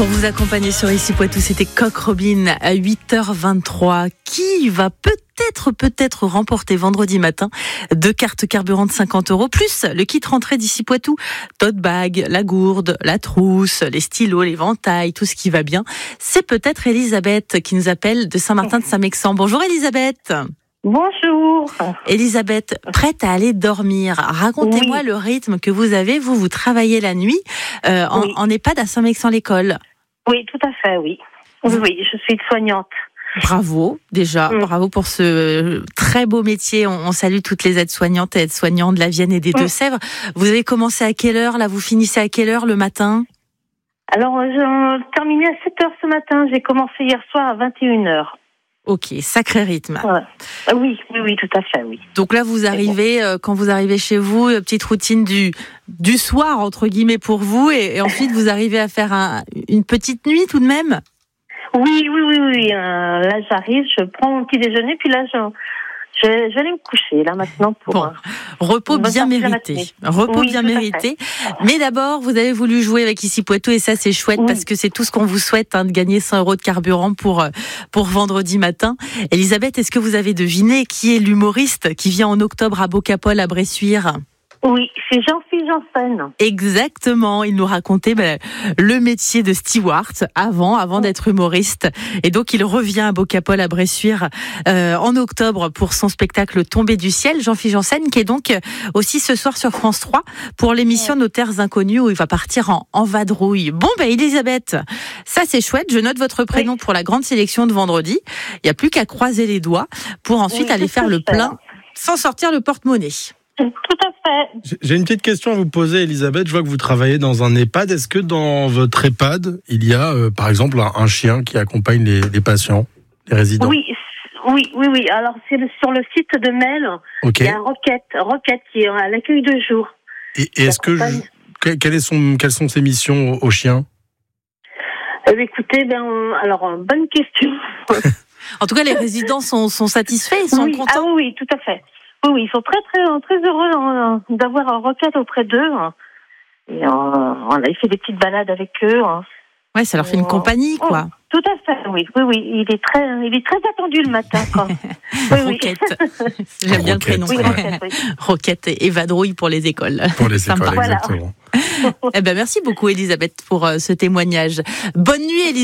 Pour vous accompagner sur Ici Poitou, c'était Coq Robin à 8h23. Qui va peut-être remporter vendredi matin 2 cartes carburant de 50 €, plus le kit rentrée d'Ici Poitou. Tote bag, la gourde, la trousse, les stylos, l'éventail, tout ce qui va bien. C'est peut-être Elisabeth qui nous appelle de Saint-Martin de Saint-Mexan. Bonjour Elisabeth. Bonjour. Elisabeth, prête à aller dormir. Racontez-moi le rythme que vous avez. Vous travaillez la nuit en EHPAD à Saint-Mexan-l'École. Oui, tout à fait, oui. Oui, je suis soignante. Bravo, déjà. Bravo pour ce très beau métier. On salue toutes les aides-soignantes et aides-soignants de la Vienne et des Deux-Sèvres. Vous avez commencé à quelle heure, là? Vous finissez à quelle heure le matin? Alors, je terminais à 7h ce matin. J'ai commencé hier soir à 21h. Ok, sacré rythme. Ouais. Oui, tout à fait, oui. Donc là, vous arrivez, quand vous arrivez chez vous, petite routine du soir, entre guillemets, pour vous, et ensuite vous arrivez à faire une petite nuit tout de même? Oui. Là, j'arrive, je prends mon petit déjeuner, puis là, je vais aller me coucher, là, maintenant, pour... repos bien mérité. Repos bien mérité. Mais d'abord, vous avez voulu jouer avec Ici Poitou, et ça, c'est chouette, parce que c'est tout ce qu'on vous souhaite, de gagner 100 € de carburant pour vendredi matin. Elisabeth, est-ce que vous avez deviné qui est l'humoriste qui vient en octobre à Bocapol, à Bressuire? Oui, c'est Jean-Philippe Janssen. Exactement, il nous racontait le métier de steward avant d'être humoriste. Et donc il revient à Bocapol, à Bressuire, en octobre pour son spectacle Tombé du ciel. Jean-Philippe Janssen, qui est donc aussi ce soir sur France 3 pour l'émission Nos terres inconnues, où il va partir en vadrouille. Bon, Elisabeth, ça c'est chouette. Je note votre prénom pour la grande sélection de vendredi. Il n'y a plus qu'à croiser les doigts pour ensuite aller faire le plein sans sortir le porte-monnaie. Tout à fait. J'ai une petite question à vous poser, Elisabeth. Je vois que vous travaillez dans un EHPAD. Est-ce que dans votre EHPAD, il y a, par exemple, un chien qui accompagne les patients, les résidents? Oui. Alors, c'est sur le site de Mel. Okay. Il y a Roquette qui est à l'accueil de jour. Et est-ce que quelles sont ses missions aux chiens? Écoutez, bonne question. En tout cas, les résidents sont satisfaits, ils sont contents. Ah oui, tout à fait. Oui, ils sont très heureux d'avoir Roquette auprès d'eux. Et on a fait des petites balades avec eux. Ouais, ça leur fait une compagnie, quoi. Tout à fait, oui. Il est très attendu le matin, quoi. Roquette. J'aime bien le prénom. Oui, Roquette, oui. Roquette et vadrouille pour les écoles. Pour les écoles, exactement. Merci beaucoup, Elisabeth, pour ce témoignage. Bonne nuit, Elisabeth.